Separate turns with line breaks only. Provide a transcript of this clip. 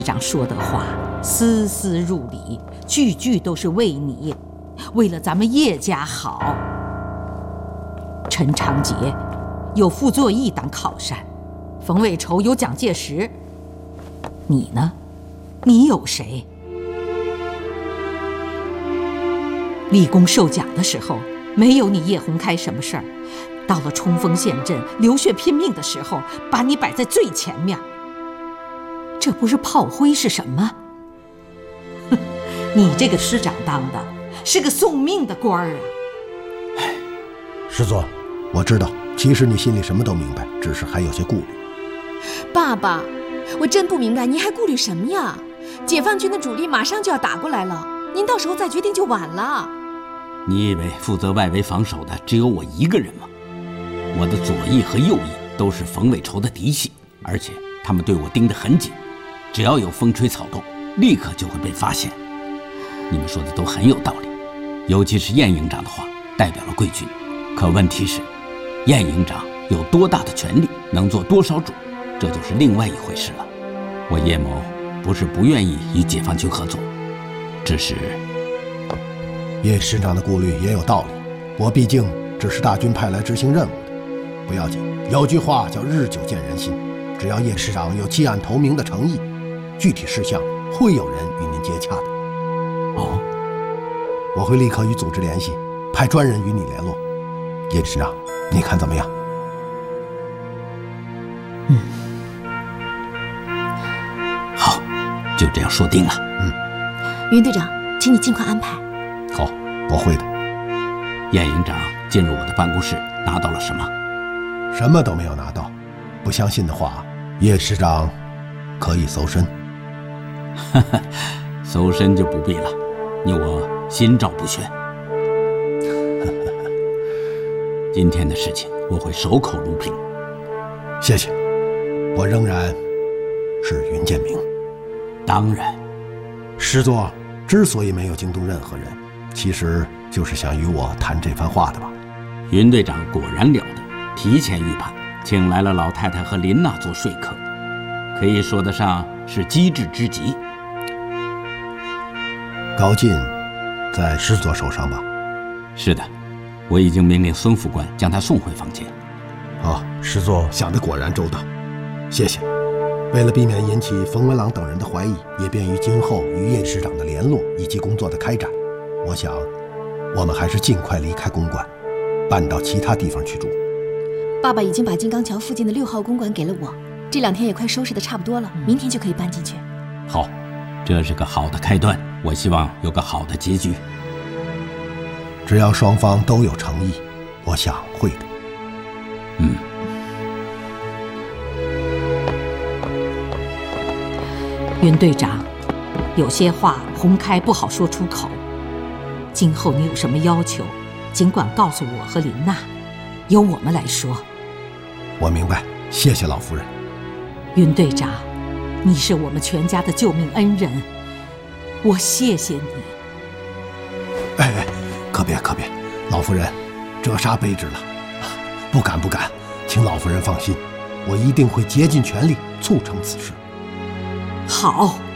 长说的话丝丝入理，句句都是为你，为了咱们叶家好。陈长捷有傅作义当靠山，冯伟筹有蒋介石，你呢？你有谁？立功受奖的时候，没有你叶洪开什么事儿；到了冲锋陷阵、流血拼命的时候，把你摆在最前面。这不是炮灰是什么？哼，你这个师长当的是个送命的官儿啊！
哎，师座，我知道，其实你心里什么都明白，只是还有些顾虑。
爸爸，我真不明白，您还顾虑什么呀？解放军的主力马上就要打过来了，您到时候再决定就晚了。
你以为负责外围防守的只有我一个人吗？我的左翼和右翼都是冯伟筹的嫡系，而且他们对我盯得很紧，只要有风吹草动，立刻就会被发现。你们说的都很有道理，尤其是晏营长的话代表了贵军。可问题是，晏营长有多大的权力，能做多少主，这就是另外一回事了。我叶某不是不愿意与解放军合作，只是
叶师长的顾虑也有道理，我毕竟只是大军派来执行任务的。不要紧，有句话叫日久见人心，只要叶师长有弃暗投明的诚意，具体事项会有人与您接洽的。
哦，
我会立刻与组织联系，派专人与你联络。叶师长，你看怎么样？
好，就这样说定了。
云队长，请你尽快安排。
好，我会的。
晏营长进入我的办公室，拿到了什么？
什么都没有拿到。不相信的话，叶师长可以搜身。
搜身就不必了，你我心照不宣。今天的事情我会守口如瓶。
谢谢，我仍然是云建明。
当然，
师座之所以没有惊动任何人，其实就是想与我谈这番话的吧。
云队长果然了得，提前预判，请来了老太太和林娜做说客，可以说得上是机智之极。
高进在师座手上吧？
是的，我已经命令孙副官将他送回房间。
师座想得果然周到，谢谢。为了避免引起冯文朗等人的怀疑，也便于今后与叶师长的联络以及工作的开展，我想我们还是尽快离开公馆，搬到其他地方去住。
爸爸已经把金刚桥附近的6号公馆给了我，这2天也快收拾得差不多了，明天就可以搬进去。
好，这是个好的开端，我希望有个好的结局。
只要双方都有诚意，我想会的。
云队长，有些话洪开不好说出口，今后你有什么要求，尽管告诉我和林娜，由我们来说。
我明白，谢谢老夫人。
云队长，你是我们全家的救命恩人，我谢谢你。
哎，可别，老夫人，折杀卑职了。不敢，请老夫人放心，我一定会竭尽全力促成此事。
好。